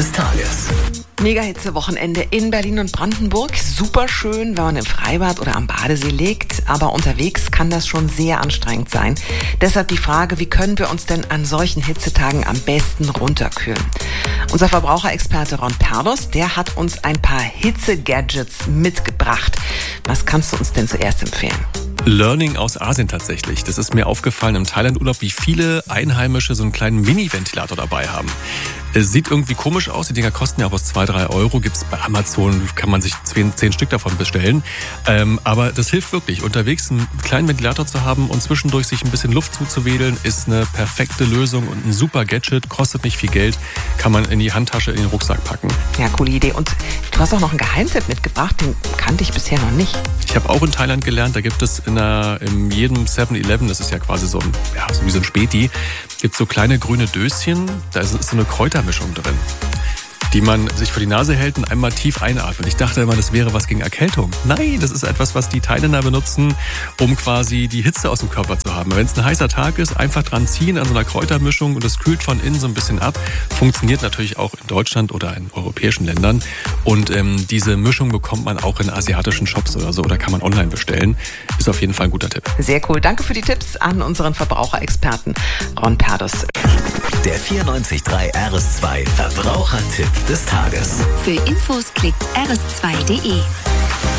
des Tages. Mega-Hitze-Wochenende in Berlin und Brandenburg. Super schön, wenn man im Freibad oder am Badesee liegt. Aber unterwegs kann das schon sehr anstrengend sein. Deshalb die Frage, wie können wir uns denn an solchen Hitzetagen am besten runterkühlen? Unser Verbraucherexperte Ron Perlos, der hat uns ein paar Hitze-Gadgets mitgebracht. Was kannst du uns denn zuerst empfehlen? Learning aus Asien tatsächlich. Das ist mir aufgefallen im Thailand-Urlaub, wie viele Einheimische so einen kleinen Mini-Ventilator dabei haben. Es sieht irgendwie komisch aus. Die Dinger kosten ja auch was 2-3 Euro. Gibt's bei Amazon, kann man sich 10 Stück davon bestellen. Aber das hilft wirklich. Unterwegs einen kleinen Ventilator zu haben und zwischendurch sich ein bisschen Luft zuzuwedeln, ist eine perfekte Lösung und ein super Gadget. Kostet nicht viel Geld. Kann man in die Handtasche, in den Rucksack packen. Ja, coole Idee. Und du hast auch noch einen Geheimtipp mitgebracht. Den kannte ich bisher noch nicht. Ich habe auch in Thailand gelernt, da gibt es in jedem 7-Eleven, das ist ja quasi so wie so ein Späti, gibt es so kleine grüne Döschen, da ist so eine Kräutermischung drin, die man sich vor die Nase hält und einmal tief einatmet. Ich dachte immer, das wäre was gegen Erkältung. Nein, das ist etwas, was die Thailänder benutzen, um quasi die Hitze aus dem Körper zu haben. Wenn es ein heißer Tag ist, einfach dran ziehen an so einer Kräutermischung und das kühlt von innen so ein bisschen ab. Funktioniert natürlich auch in Deutschland oder in europäischen Ländern. Und diese Mischung bekommt man auch in asiatischen Shops oder so oder kann man online bestellen. Ist auf jeden Fall ein guter Tipp. Sehr cool. Danke für die Tipps an unseren Verbraucherexperten Ron Perlos. Der 94.3 RS2 Verbrauchertipp des Tages. Für Infos klickt rs2.de.